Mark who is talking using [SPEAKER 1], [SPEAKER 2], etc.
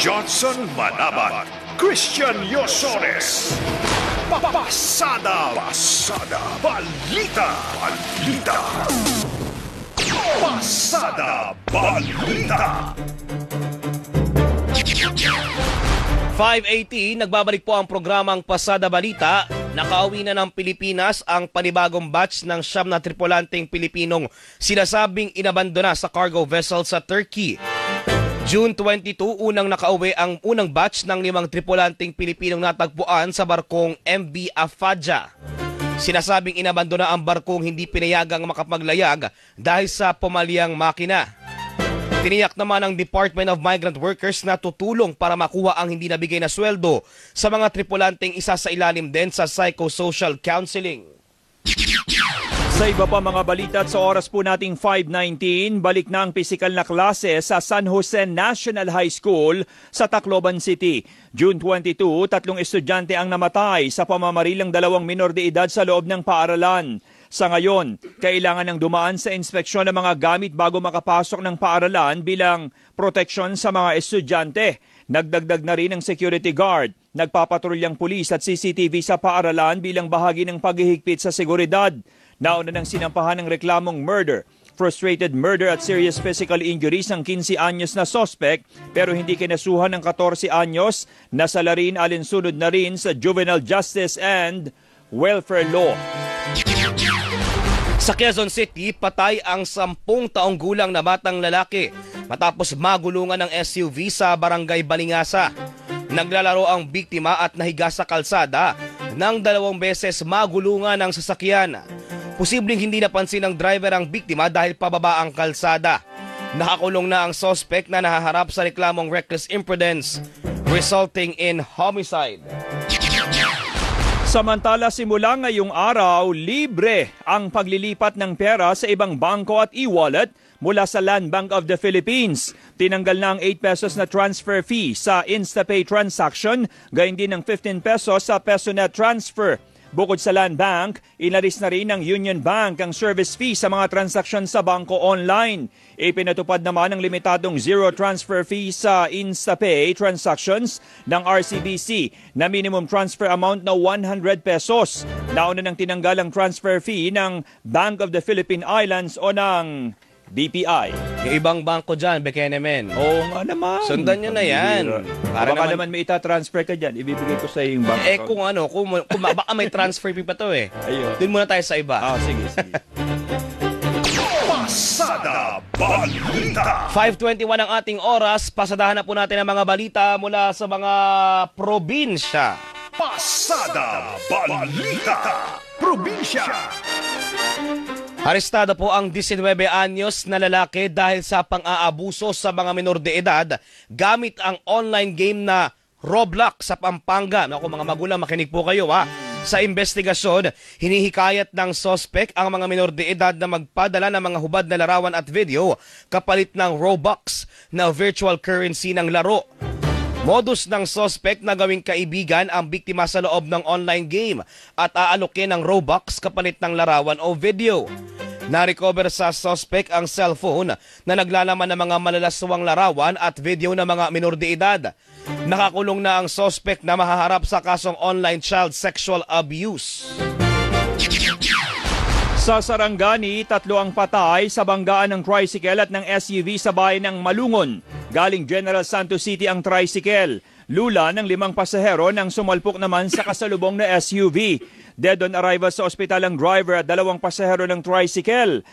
[SPEAKER 1] Johnson Manabat, Christian Yosones. Pasada Balita. Pasada Balita.
[SPEAKER 2] 5:80, nagbabalik po ang programang Pasada Balita. Nakauwi na ng Pilipinas ang panibagong batch ng 9 na tripulanteng Pilipinong sinasabing inabandona sa cargo vessel sa Turkey. June 22, unang nakauwi ang unang batch ng 5 tripulanteng Pilipinong natagpuan sa barkong MV Afaja. Sinasabing inabandona ang barkong hindi pinayagang makapaglayag dahil sa pumalyang makina. Tiniyak naman ng Department of Migrant Workers na tutulong para makuha ang hindi nabigay na sweldo sa mga tripulanteng isa sa ilalim din sa psychosocial counseling.
[SPEAKER 3] Sa iba pa mga balita at sa oras po nating 5:19, balik na ang pisikal na klase sa San Jose National High School sa Tacloban City. June 22, 3 estudyante ang namatay sa pamamarilang 2 minor de edad sa loob ng paaralan. Sa ngayon, kailangan ng dumaan sa inspeksyon ng mga gamit bago makapasok ng paaralan bilang proteksyon sa mga estudyante. Nagdagdag na rin ang security guard, nagpapatrulyang pulis at CCTV sa paaralan bilang bahagi ng paghihigpit sa seguridad. Nauna nang sinampahan ng reklamong murder, frustrated murder at serious physical injuries ng 15 anyos na suspect pero hindi kinasuhan ng 14 anyos na salarin alinsunod na rin sa juvenile justice and welfare law.
[SPEAKER 2] Sa Quezon City, patay ang 10 taong gulang na batang lalaki matapos magulungan ng SUV sa barangay Balingasa. Naglalaro ang biktima at nahiga sa kalsada nang 2 beses magulungan ng sasakyan. Posibleng hindi napansin ng driver ang biktima dahil pababa ang kalsada. Nakakulong na ang suspect na nahaharap sa reklamong reckless imprudence resulting in homicide.
[SPEAKER 3] Samantala, simula ngayong araw, libre ang paglilipat ng pera sa ibang bangko at e-wallet mula sa Land Bank of the Philippines. Tinanggal na ang 8 pesos na transfer fee sa InstaPay transaction, gayon din ng 15 pesos sa PesoNet transfer. Bukod sa Land Bank, inalis na rin ng Union Bank ang service fee sa mga transaksyon sa bangko online. Ipinatupad naman ang limitadong zero transfer fee sa InstaPay transactions ng RCBC na minimum transfer amount na 100 pesos. Nauna nang tinanggal ang transfer fee ng Bank of the Philippine Islands o ng BPI.
[SPEAKER 2] Yung ibang bangko dyan, Bekenemen.
[SPEAKER 3] Oo nga naman.
[SPEAKER 2] Sundan nyo na yan.
[SPEAKER 3] Para baka naman may itatransfer ka dyan, ibibigay ko sa yung bangko.
[SPEAKER 2] Kung ano, kung baka may transfer fee pa to eh.
[SPEAKER 3] Ayun.
[SPEAKER 2] Doon muna tayo sa iba.
[SPEAKER 3] Sige.
[SPEAKER 1] Pasada Balita.
[SPEAKER 2] 5:21 ang ating oras. Pasadahan na po natin ang mga balita mula sa mga probinsya.
[SPEAKER 1] Pasada Balita. Probinsya.
[SPEAKER 2] Arestado po ang 19 anyos na lalaki dahil sa pang-aabuso sa mga minor de edad gamit ang online game na Roblox sa Pampanga. Naku mga magulang, makinig po kayo ha. Sa investigasyon, hinihikayat ng suspect ang mga minor de edad na magpadala ng mga hubad na larawan at video kapalit ng Robux na virtual currency ng laro. Modus ng suspect na gawing kaibigan ang biktima sa loob ng online game at aalokin ng Robux kapalit ng larawan o video. Na-recover sa suspect ang cellphone na naglalaman ng mga malalaswang larawan at video ng mga minor de edad. Nakakulong na ang suspect na mahaharap sa kasong online child sexual abuse.
[SPEAKER 3] Sa Sarangani, 3 ang patay sa banggaan ng tricycle at ng SUV sa bayan ng Malungon. Galing General Santos City ang tricycle. Lula ng 5 pasahero nang sumalpok naman sa kasalubong na SUV. Dead on arrival sa ospital ang driver at 2 pasahero ng tricycle.